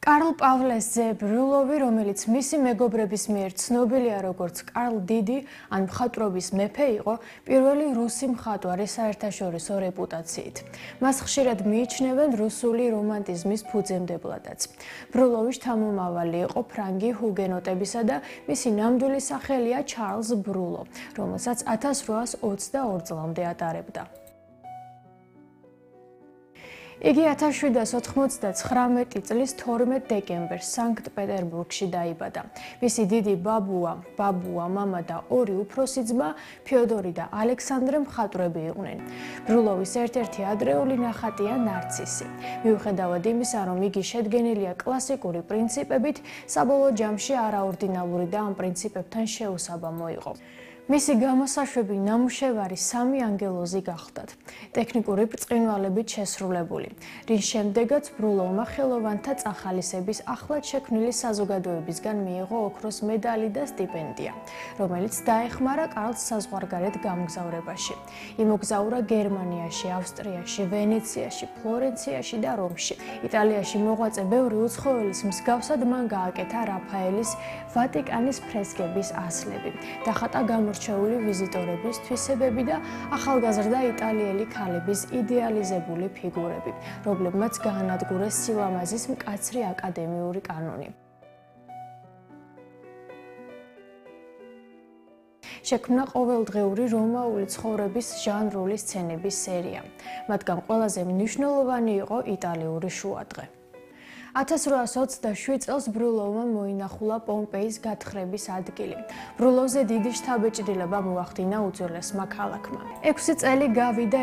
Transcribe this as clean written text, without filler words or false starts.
კარლ პავლეს ძე ბრიულოვი, რომელიც მისი მეგობრების მიერ ცნობილია როგორც კარლ დიდი ან მხატვრობის მეფე იყო, პირველი რუსი მხატვარი საერთაშორისო რეპუტაციით. მას ხშირად მიიჩნევენ რუსული რომანტიზმის ფუძემდებლადაც. ბრიულოვი შთამომავალი იყო ფრანგი ჰუგენოტებისა და მისი ნამდვილი სახელია ჩარლზ ბრიულო, რომელსაც 1822 წლამდე ატარებდა. იგი 1799 წლის 12 დეკემბერს სანქტ-პეტერბურგში დაიბადა. მისი დიდი ბაბუა, მამა და ორი უფროსი ძმა, ფიოდორი და ალექსანდრე მხატვრები იყვნენ. ბრიულოვის ერთ-ერთი ადრეული ნახატია ნარცისი. მიუხედავად იმისა, რომ იგი შედგენილია კლასიკური პრინციპებით, საბოლოო ჯამში არაორდინალური და ამ პრინციპებთან შეუსაბამო იყო. მისი გამოსაშვები ნამუშევარი სამი ანგელოზი გახდათ, ტექნიკური ბრწყინვალებით შესრულებული, რის შემდეგაც ბრიულოვმა ხელოვანთა წახალისების ახლად შექმნილი საზოგადოებისგან მიიღო ოქროს მედალი და სტიპენდია, რომელიც დაეხმარა კარლს საზღვარგარეთ გამგზავრებაში. იმოგზაურა გერმანიაში, ავსტრიაში, ვენეციაში, ფლორენციაში და რომში. იტალიაში მოღვაწე ბევრი უცხოელის მსგავსად მან გააკეთა რაფაელის ვატიკანის ფრესკების ასლები, დახატა რჩეული ვიზიტორების თვისებები და ახალგაზრდა იტალიელი ქალების იდეალიზებული ფიგურები, რომლებმაც გაანადგურეს სილამაზის მკაცრი აკადემიური კანონი. შექმნა ყოველდღიური რომაული ცხოვრების ჟანრული სცენების სერია. მათგან ყველაზე მნიშვნელოვანი იყო იტალიური შუადღე. 1827 წელს ბრიულოვმა მოინახულა პომპეის გათხრების ადგილი. ბრიულოვზე დიდი შთაბეჭდილება მოახდინა უძველესმა ქალაქმა. 6 წელი გავიდა